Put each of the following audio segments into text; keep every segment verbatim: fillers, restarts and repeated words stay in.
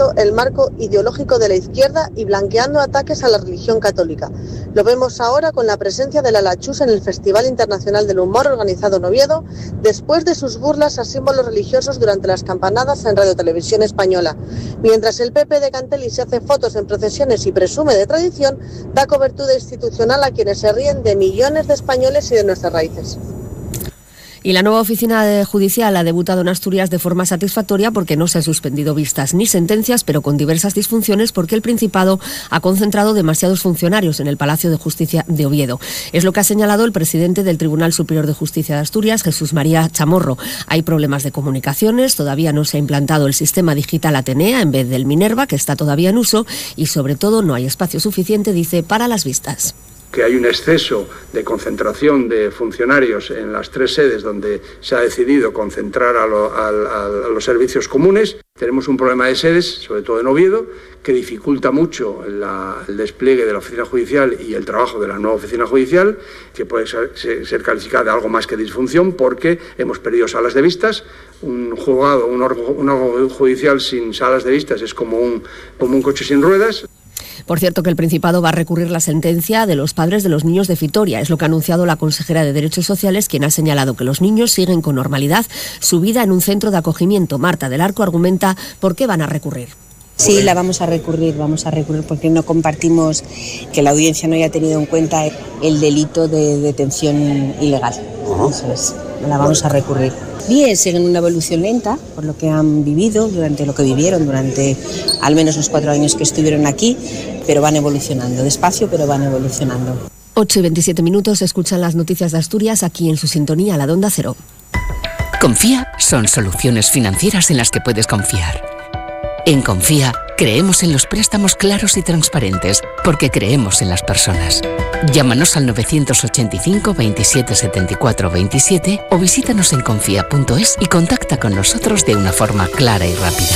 desvirtuando el marco ideológico de la izquierda y blanqueando ataques a la religión católica. Lo vemos ahora con la presencia de la Lachus en el Festival Internacional del Humor organizado en Oviedo, después de sus burlas a símbolos religiosos durante las campanadas en Radio Televisión Española. Mientras el P P de Cantelli se hace fotos en procesiones y presume de tradición, da cobertura institucional a quienes se ríen de millones de españoles y de nuestras raíces. Y la nueva oficina judicial ha debutado en Asturias de forma satisfactoria porque no se han suspendido vistas ni sentencias, pero con diversas disfunciones porque el Principado ha concentrado demasiados funcionarios en el Palacio de Justicia de Oviedo. Es lo que ha señalado el presidente del Tribunal Superior de Justicia de Asturias, Jesús María Chamorro. Hay problemas de comunicaciones, todavía no se ha implantado el sistema digital Atenea en vez del Minerva, que está todavía en uso, y sobre todo no hay espacio suficiente, dice, para las vistas. Que hay un exceso de concentración de funcionarios en las tres sedes donde se ha decidido concentrar a, lo, a, a los servicios comunes. Tenemos un problema de sedes, sobre todo en Oviedo, que dificulta mucho la, el despliegue de la oficina judicial y el trabajo de la nueva oficina judicial, que puede ser, ser calificada de algo más que disfunción porque hemos perdido salas de vistas. Un juzgado, un órgano judicial sin salas de vistas es como un, como un coche sin ruedas. Por cierto, que el Principado va a recurrir la sentencia de los padres de los niños de Vitoria. Es lo que ha anunciado la consejera de Derechos Sociales, quien ha señalado que los niños siguen con normalidad su vida en un centro de acogimiento. Marta del Arco argumenta por qué van a recurrir. Sí, la vamos a recurrir, vamos a recurrir porque no compartimos que la audiencia no haya tenido en cuenta el delito de detención ilegal. Uh-huh. Eso es, la vamos a recurrir. Bien, siguen una evolución lenta por lo que han vivido, durante lo que vivieron durante al menos los cuatro años que estuvieron aquí, pero van evolucionando, despacio, pero van evolucionando. ocho y veintisiete minutos, escuchan las noticias de Asturias aquí en su sintonía, la de Onda Cero. Confía son soluciones financieras en las que puedes confiar. En Confía, creemos en los préstamos claros y transparentes, porque creemos en las personas. Llámanos al novecientos ochenta y cinco, veintisiete, setenta y cuatro, veintisiete o visítanos en confía punto es y contacta con nosotros de una forma clara y rápida.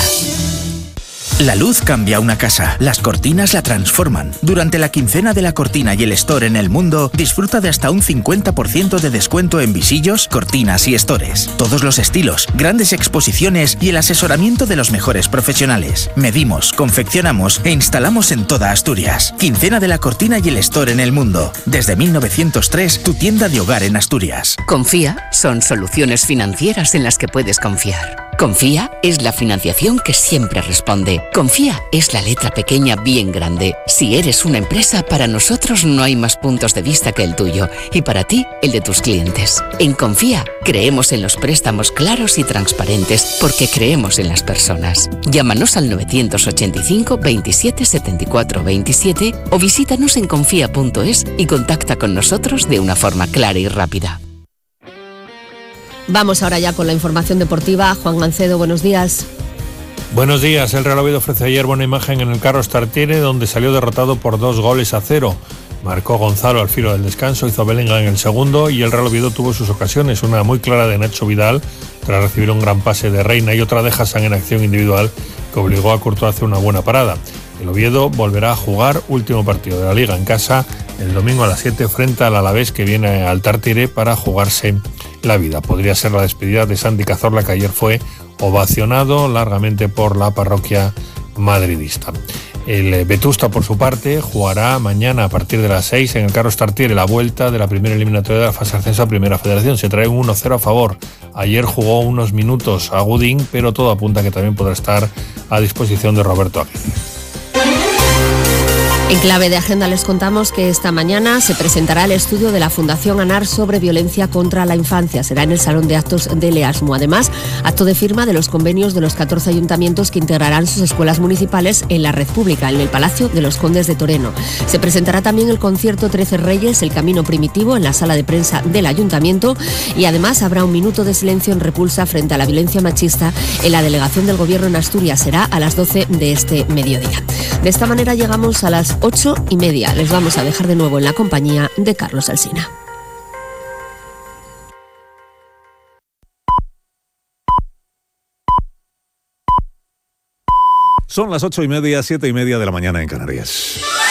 La luz cambia una casa, las cortinas la transforman. Durante la quincena de la cortina y el store en el mundo, disfruta de hasta un cincuenta por ciento de descuento en visillos, cortinas y stores. Todos los estilos, grandes exposiciones y el asesoramiento de los mejores profesionales. Medimos, confeccionamos e instalamos en toda Asturias. Quincena de la cortina y el store en el mundo. Desde mil novecientos tres, tu tienda de hogar en Asturias. Confía son soluciones financieras en las que puedes confiar. Confía es la financiación que siempre responde. Confía es la letra pequeña bien grande. Si eres una empresa, para nosotros no hay más puntos de vista que el tuyo y para ti, el de tus clientes. En Confía, creemos en los préstamos claros y transparentes porque creemos en las personas. Llámanos al novecientos ochenta y cinco, veintisiete, setenta y cuatro, veintisiete o visítanos en confía punto es y contacta con nosotros de una forma clara y rápida. Vamos ahora ya con la información deportiva. Juan Gancedo, buenos días. Buenos días. El Real Oviedo ofrece ayer buena imagen en el Carlos Tartiere, donde salió derrotado por dos goles a cero. Marcó Gonzalo al filo del descanso, hizo Bellingham en el segundo y el Real Oviedo tuvo sus ocasiones. Una muy clara de Nacho Vidal, tras recibir un gran pase de Reina, y otra de Hassan en acción individual que obligó a Courtois a hacer una buena parada. El Oviedo volverá a jugar último partido de la Liga en casa el domingo a las siete frente al Alavés, que viene al Tartiere para jugarse la vida. Podría ser la despedida de Santi Cazorla, que ayer fue ovacionado largamente por la parroquia madridista. El Vetusta, por su parte, jugará mañana a partir de las seis en el Carlos Tartiere la vuelta de la primera eliminatoria de la fase de ascenso a Primera Federación. Se trae un uno cero a favor. Ayer jugó unos minutos a Gudín, pero todo apunta que también podrá estar a disposición de Roberto Aguirre. En clave de agenda les contamos que esta mañana se presentará el estudio de la Fundación ANAR sobre violencia contra la infancia. Será en el Salón de Actos del EASMO. Además, acto de firma de los convenios de los catorce ayuntamientos que integrarán sus escuelas municipales en la red pública, en el Palacio de los Condes de Toreno. Se presentará también el concierto Trece Reyes, el Camino Primitivo, en la sala de prensa del Ayuntamiento, y además habrá un minuto de silencio en repulsa frente a la violencia machista en la delegación del Gobierno en Asturias. Será a las doce de este mediodía. De esta manera llegamos a las ocho y media. Les vamos a dejar de nuevo en la compañía de Carlos Alsina. Son las ocho y media, siete y media de la mañana en Canarias.